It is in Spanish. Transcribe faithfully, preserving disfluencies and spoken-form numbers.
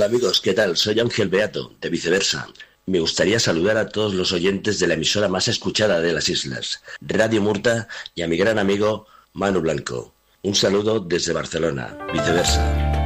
Hola amigos, ¿qué tal? Soy Ángel Beato, de Viceversa. Me gustaría saludar a todos los oyentes de la emisora más escuchada de las islas, Radio Murta, y a mi gran amigo Manu Blanco. Un saludo desde Barcelona, Viceversa.